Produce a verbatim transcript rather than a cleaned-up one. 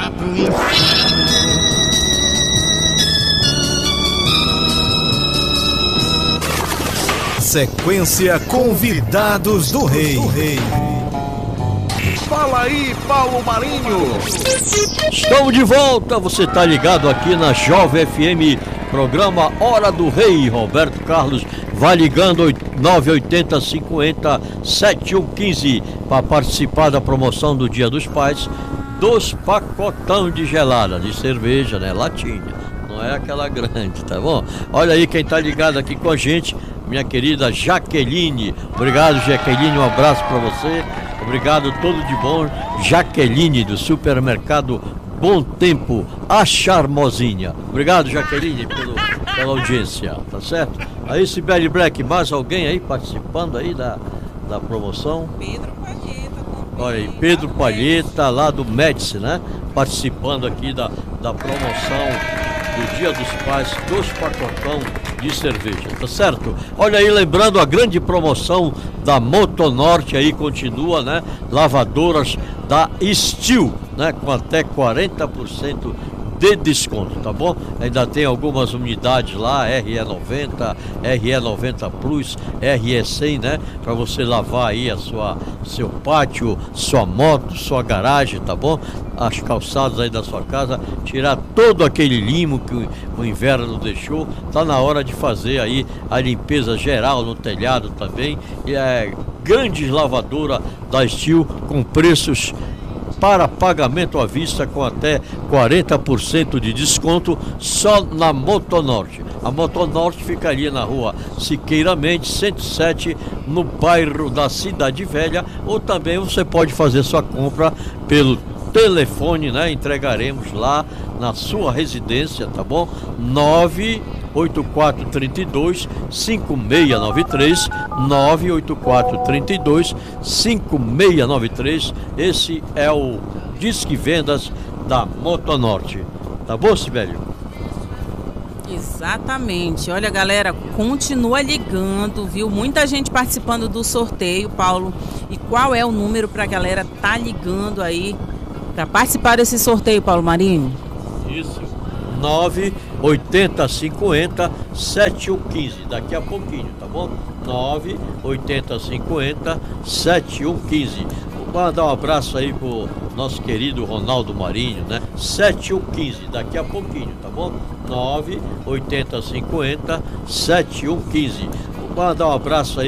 vá pro inferno. Sequência Convidados do Rei. Fala aí, Paulo Marinho. Estamos de volta, você tá ligado aqui na Jovem F M, programa Hora do Rei. Roberto Carlos vai ligando nove oito zero cinco zero sete um um cinco para participar da promoção do Dia dos Pais, dos pacotão de gelada, de cerveja, né, latinha, não é aquela grande, tá bom? Olha aí quem tá ligado aqui com a gente, minha querida Jaqueline. Obrigado, Jaqueline, um abraço para você. Obrigado, tudo de bom. Jaqueline, do supermercado Bom Tempo, a Charmosinha. Obrigado, Jaqueline, pelo, pela audiência, tá certo? Aí, Sibeli Black, mais alguém aí participando aí da, da promoção? Pedro Palheta. Olha aí, Pedro Palheta, lá do Médici, né? Participando aqui da, da promoção do Dia dos Pais, dos pacotão de cerveja, tá certo? Olha aí, lembrando a grande promoção da Motonorte aí continua, né? Lavadoras da Steel, né? Com até quarenta por cento de desconto, tá bom? Ainda tem algumas unidades lá, R E noventa, R E noventa Plus, R E cem, né? Para você lavar aí a sua, seu pátio, sua moto, sua garagem, tá bom? As calçadas aí da sua casa, tirar todo aquele limo que o, o inverno deixou. Tá na hora de fazer aí a limpeza geral no telhado também. E é grande lavadora da Steel com preços para pagamento à vista com até quarenta por cento de desconto só na Motonorte. A Motonorte ficaria na rua Siqueira Mendes, cento e sete, no bairro da Cidade Velha, ou também você pode fazer sua compra pelo telefone, né? Entregaremos lá na sua residência, tá bom? nove oito quatro três dois cinco seis nove três, nove oito quatro três dois cinco seis nove três. Esse é o Disque Vendas da Motonorte. Tá bom, Sibeli? Exatamente. Olha, galera, continua ligando, viu? Muita gente participando do sorteio, Paulo. E qual é o número pra galera tá ligando aí para participar desse sorteio, Paulo Marinho? Isso, nove oito zero cinco zero sete um um cinco, daqui a pouquinho, tá bom? nove oito zero cinco zero sete um um cinco. Vou mandar um abraço aí pro nosso querido Ronaldo Marinho, né? sete um um cinco, daqui a pouquinho, tá bom? nove oito zero cinco zero sete um um cinco. Vou mandar um abraço aí